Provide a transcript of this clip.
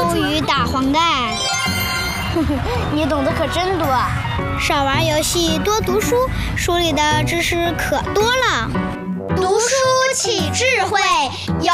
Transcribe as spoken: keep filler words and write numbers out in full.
鱿鱼打黄盖。 你懂得可真多。 少玩游戏，多读书，书里的知识可多了。 读书起智慧。